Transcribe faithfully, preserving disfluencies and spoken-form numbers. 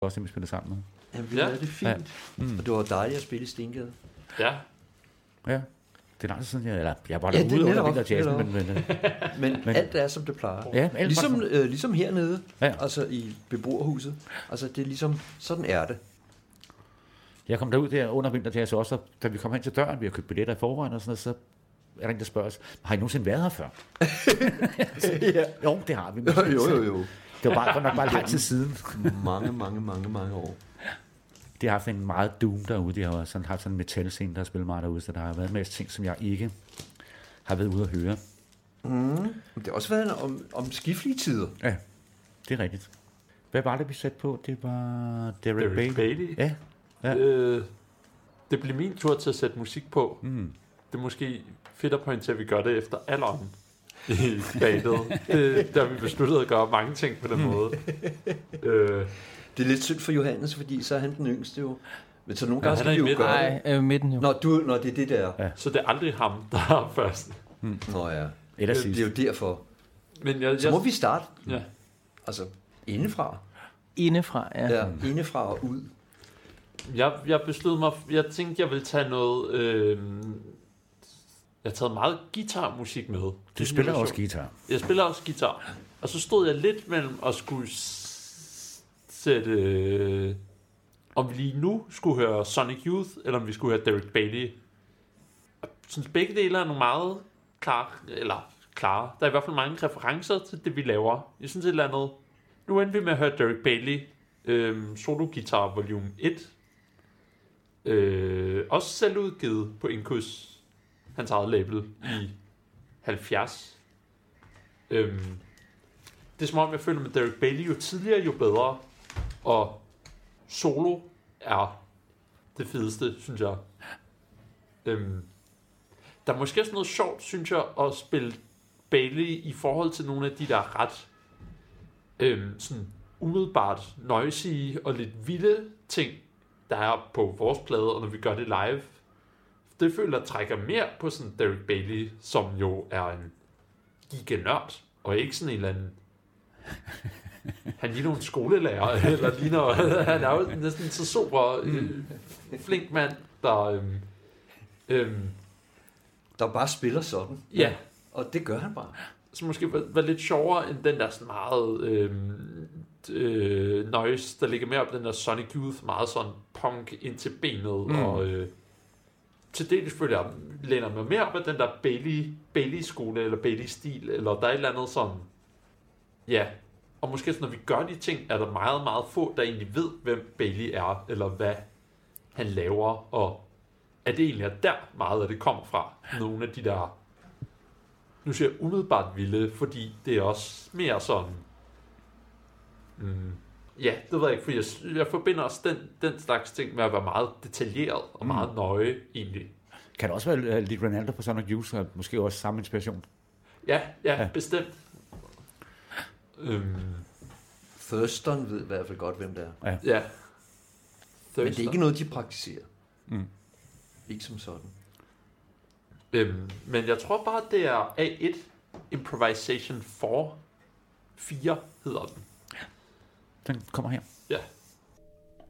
også dem, vi spillede sammen med. Jamen, vi ja. havde det fint. Ja. Mm. Og det var dejligt at spille i Stengade. Ja. Ja. Det er lang tid siden, jeg, eller, jeg var derude ja, under vinterjazzen, men... Men, men, men alt er, som det plejer. Ja, ligesom, øh, ligesom hernede, ja. Altså i beboerhuset. Altså, det er ligesom, sådan er det. Jeg kom derud der under vinterjazz også, da vi kom hen til døren, vi har købt billetter i forvejen og sådan noget, så er der en, der spørger os, har I nogensinde været her før? Ja. Jo, det har vi. Jo, jo, jo. jo. Det var bare, nok bare lang tid siden. mange, mange, mange, mange år. De har haft en meget doom derude. De har sådan, haft sådan en metal-scene, der har spillet meget derude, så der har været en masse ting, som jeg ikke har været ude at høre. Mm. Det har også været om, om skiflige tider. Ja, det er rigtigt. Hvad var det, vi satte på? Det var Derek, Derek Bailey. Bailey. Ja. ja. Øh, det bliver min tur til at sætte musik på. Mm. Det er måske fedt at pointere, at vi gør det efter alderen i bandet. Det, der har vi besluttet at gøre mange ting på den mm. måde. øh, Det er lidt synd for Johannes, fordi så er han den yngste jo. Men så nogle gange ja, skal vi jo gøre det. Nej, øh, midten jo. Nå, du, når det er det der. Ja. Så det er aldrig ham, der er først. Hmm. Nå ja, eller det, det er jo derfor. Men jeg, så jeg, må vi starte. Ja. Altså, indefra. Indefra, ja. Ja, indefra og ud. Jeg, jeg besluttede mig, jeg tænkte, jeg ville tage noget... Øh, jeg har taget meget guitarmusik med. Du spiller også guitar. Jeg spiller også guitar. Og så stod jeg lidt mellem at skulle sætte... Øh, om vi lige nu skulle høre Sonic Youth, eller om vi skulle høre Derek Bailey. Jeg synes, begge dele er nogle meget klare, eller klare. Der er i hvert fald mange referencer til det, vi laver. Jeg synes et eller andet. Nu endte vi med at høre Derek Bailey, øh, solo guitar volume et. Øh, også selv udgivet på Incus, hans eget label, i halvfjerds. Øh, det er som om, jeg føler med Derek Bailey, jo tidligere, jo bedre. Og solo er det fedeste, synes jeg. Øhm, der er måske også noget sjovt, synes jeg, at spille Bailey i forhold til nogle af de der ret øhm, sådan umiddelbart noisy og lidt vilde ting, der er på vores plade, og når vi gør det live. Det føler jeg trækker mere på sådan Derek Bailey, som jo er en giganørd, og ikke sådan en eller anden han ligner en skolelærer, eller ligner, han er jo næsten så super øh, flink mand, der øhm, øhm, der bare spiller sådan. Ja. Og det gør han bare. Så måske var, var lidt sjovere end den der sådan meget øhm, øh, noise, der ligger mere op den der Sonic Youth, meget sådan punk ind til benet, mm. og øh, til det selvfølgelig jeg læner mig mere op af den der Bailey, Bailey-skole, eller Bailey-stil, eller der er et eller andet sådan, ja. Og måske når vi gør de ting, er der meget, meget få, der egentlig ved, hvem Bailey er, eller hvad han laver, og at det egentlig er der meget af det kommer fra. Nogle af de der, nu siger jeg umiddelbart vilde, fordi det er også mere sådan, mm, ja, det ved jeg ikke, fordi jeg, jeg forbinder også den, den slags ting med at være meget detaljeret, og meget mm. nøje egentlig. Kan det også være lidt Ronaldo på Sonic Youth, og måske også samme inspiration? Ja, ja, ja. Bestemt. Øhm. Thurston ved i hvert fald godt, hvem det er. Ja. ja. Men det er ikke noget, de praktiserer. Mm. Ikke som sådan. Øhm, men jeg tror bare, det er A et Improvisation fire. fire hedder den. Den kommer her. Ja.